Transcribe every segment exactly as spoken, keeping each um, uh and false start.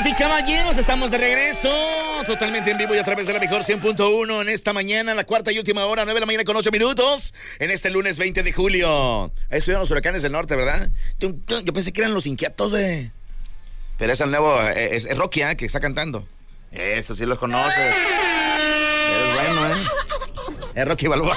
Damas y caballeros, estamos de regreso, totalmente en vivo y a través de la mejor cien punto uno en esta mañana, la cuarta y última hora, nueve de la mañana con ocho minutos, en este lunes veinte de julio. Ahí estuvieron los huracanes del norte, ¿verdad? Yo, yo, yo pensé que eran los inquietos, güey. Pero es el nuevo, es, es Rocky, ¿eh? Que está cantando. Eso, sí los conoces. Es bueno, ¿eh? Es Rocky Balboa.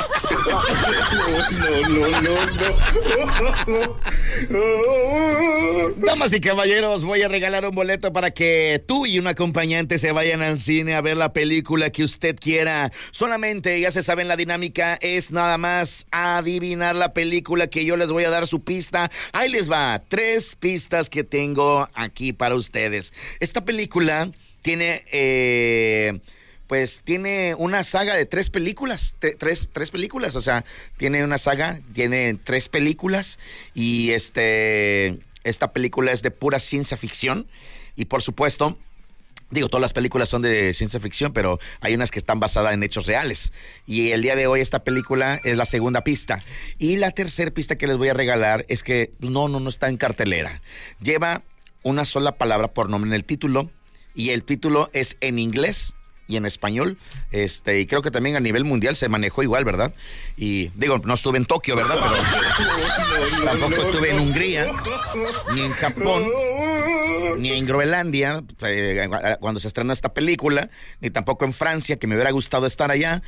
No, no, no, no, no. Damas y caballeros, voy a regalar un boleto para que tú y un acompañante se vayan al cine a ver la película que usted quiera. Solamente, ya se saben la dinámica, es nada más adivinar la película que yo les voy a dar su pista. Ahí les va, tres pistas que tengo aquí para ustedes. Esta película tiene... Eh, Pues tiene una saga de tres películas, t- tres, tres películas, o sea, tiene una saga, tiene tres películas y este, esta película es de pura ciencia ficción y por supuesto, digo, todas las películas son de ciencia ficción, pero hay unas que están basadas en hechos reales y el día de hoy esta película es la segunda pista y la tercera pista que les voy a regalar es que no, no, no está en cartelera, lleva una sola palabra por nombre en el título y el título es en inglés y en español, este, y creo que también a nivel mundial se manejó igual, ¿verdad? Y digo, no estuve en Tokio, ¿verdad? Pero tampoco estuve en Hungría, ni en Japón, ni en Groenlandia, eh, cuando se estrenó esta película, ni tampoco en Francia, que me hubiera gustado estar allá.